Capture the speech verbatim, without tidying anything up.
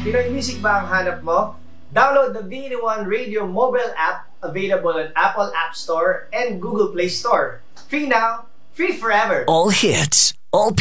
Pinoy music ba ang hanap mo? Download the B one Radio mobile app available on Apple App Store and Google Play Store. Free now, free forever. All hits, all